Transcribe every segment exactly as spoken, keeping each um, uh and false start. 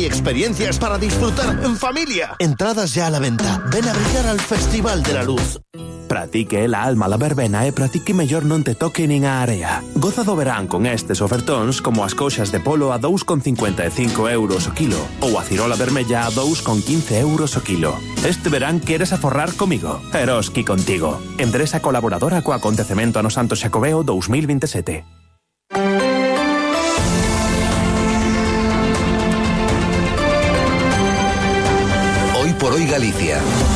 y experiencias para disfrutar en familia. Entradas ya a la venta. Ven a brillar al Festival de la Luz. Pratique la alma la verbena e pratique mellor non te toque nin a area. Goza do verán con estes ofertóns como as coxas de polo a dous con cincuenta e cinco euros o kilo ou a cirola vermella a dous con quince euros o kilo. Este verán queres aforrar comigo? Eroski contigo. Empresa colaboradora co acontecemento ano Santo Xacobeo dous mil veintisiete. Hoy por hoy Galicia.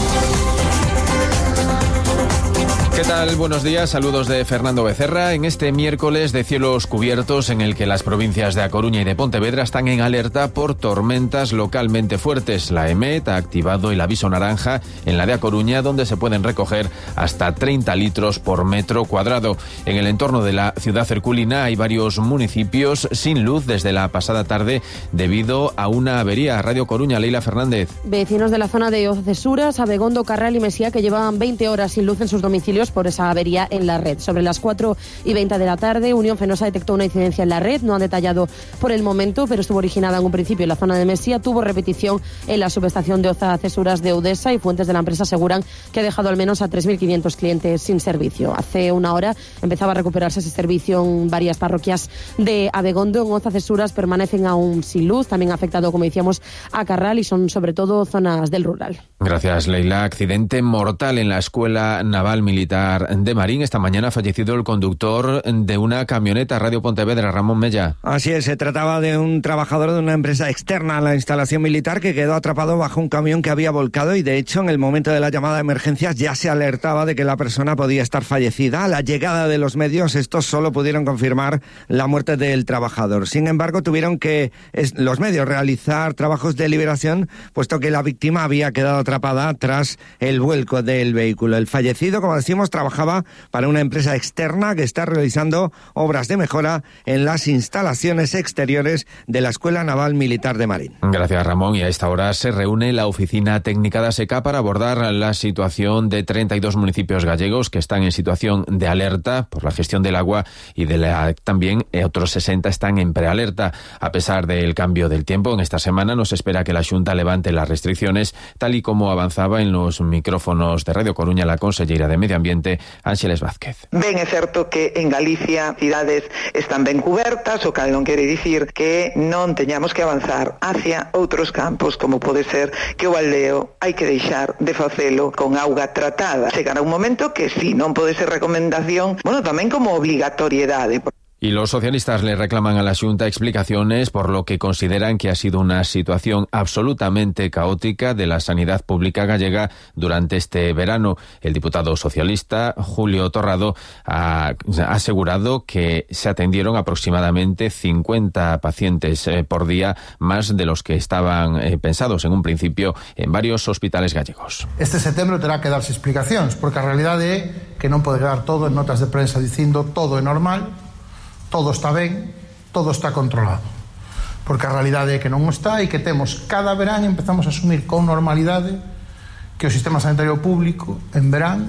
¿Qué tal? Buenos días, saludos de Fernando Becerra. En este miércoles de cielos cubiertos en el que las provincias de A Coruña y de Pontevedra están en alerta por tormentas localmente fuertes. La EMET ha activado el aviso naranja en la de A Coruña, donde se pueden recoger hasta treinta litros por metro cuadrado. En el entorno de la ciudad herculina hay varios municipios sin luz desde la pasada tarde debido a una avería. Radio Coruña, Leila Fernández. Vecinos de la zona de Ocesuras, Abegondo, Carral y Mesía que llevaban veinte horas sin luz en sus domicilios por esa avería en la red. Sobre las cuatro y veinte de la tarde, Unión Fenosa detectó una incidencia en la red, no han detallado por el momento, pero estuvo originada en un principio en la zona de Mesía, tuvo repetición en la subestación de Oza-Cesuras de Udesa y fuentes de la empresa aseguran que ha dejado al menos a tres mil quinientos clientes sin servicio. Hace una hora empezaba a recuperarse ese servicio en varias parroquias de Abegondo. En Oza-Cesuras permanecen aún sin luz, también ha afectado, como decíamos, a Carral y son sobre todo zonas del rural. Gracias, Leila. Accidente mortal en la Escuela Naval Militar de Marín. Esta mañana ha fallecido el conductor de una camioneta. Radio Pontevedra, Ramón Mella. Así es, se trataba de un trabajador de una empresa externa a la instalación militar que quedó atrapado bajo un camión que había volcado y de hecho en el momento de la llamada de emergencias ya se alertaba de que la persona podía estar fallecida. A la llegada de los medios estos solo pudieron confirmar la muerte del trabajador. Sin embargo, tuvieron que es, los medios realizar trabajos de liberación puesto que la víctima había quedado atrapada tras el vuelco del vehículo. El fallecido, como decimos, trabajaba para una empresa externa que está realizando obras de mejora en las instalaciones exteriores de la Escuela Naval Militar de Marín. Gracias, Ramón. Y a esta hora se reúne la Oficina Técnica de ASECA para abordar la situación de treinta y dos municipios gallegos que están en situación de alerta por la gestión del agua y de la, también otros sesenta están en prealerta. A pesar del cambio del tiempo, en esta semana nos espera que la Xunta levante las restricciones, tal y como avanzaba en los micrófonos de Radio Coruña la consellera de Medio Ambiente, Ángeles Vázquez. Ben, é certo que en Galicia cidades están ben cubertas, o cal non quere dicir que non teñamos que avanzar hacia outros campos, como pode ser que o aldeo hai que deixar de facelo con auga tratada. Chegará un momento que si non pode ser recomendación, bueno, tamén como obligatoriedade. Y los socialistas le reclaman a la Xunta explicaciones por lo que consideran que ha sido una situación absolutamente caótica de la sanidad pública gallega durante este verano. El diputado socialista Julio Torrado ha asegurado que se atendieron aproximadamente cincuenta pacientes eh, por día, más de los que estaban eh, pensados en un principio en varios hospitales gallegos. Este setembro terá que darse explicacións, porque a realidade é que non pode quedar todo en notas de prensa dicindo todo é normal, todo está ben, todo está controlado. Porque a realidade é que non está e que temos cada verán empezamos a asumir con normalidade que o sistema sanitario público en verán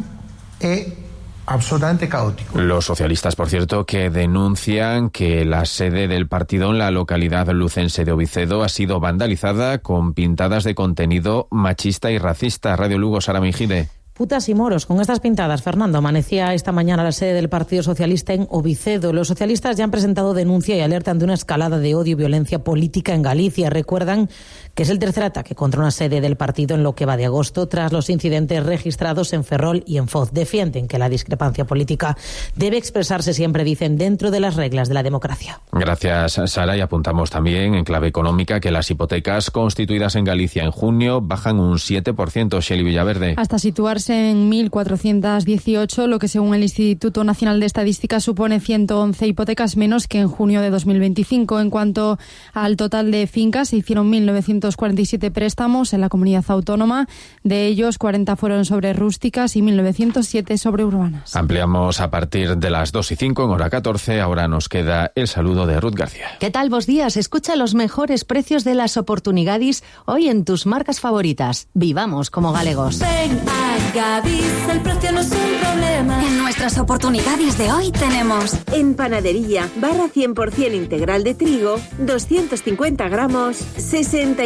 é absolutamente caótico. Los socialistas, por cierto, que denuncian que la sede del partido en la localidad lucense de Ovicedo ha sido vandalizada con pintadas de contenido machista y racista. Radio Lugo, Sara Mingide. Putas y moros. Con estas pintadas, Fernando, amanecía esta mañana la sede del Partido Socialista en Ovicedo. Los socialistas ya han presentado denuncia y alertan de una escalada de odio y violencia política en Galicia. Recuerdan que es el tercer ataque contra una sede del partido en lo que va de agosto, tras los incidentes registrados en Ferrol y en Foz. Defienden que la discrepancia política debe expresarse siempre, dicen, dentro de las reglas de la democracia. Gracias, Sara. Y apuntamos también, en clave económica, que las hipotecas constituidas en Galicia en junio bajan un siete por ciento. Shelley Villaverde. Hasta situarse en mil cuatrocientos dieciocho, lo que según el Instituto Nacional de Estadística supone ciento once hipotecas menos que en junio de dos mil veinticinco. En cuanto al total de fincas, se hicieron mil novecientos cuarenta y siete préstamos en la comunidad autónoma. De ellos, cuarenta fueron sobre rústicas y mil novecientos siete sobre urbanas. Ampliamos a partir de las dos y cinco en hora catorce. Ahora nos queda el saludo de Ruth García. ¿Qué tal? Bos días. Escucha los mejores precios de las oportunidades hoy en tus marcas favoritas. Vivamos como galegos. Ven a Gadis, el precio no es un problema. En nuestras oportunidades de hoy tenemos en panadería barra cien por ciento integral de trigo, doscientos cincuenta gramos, sesenta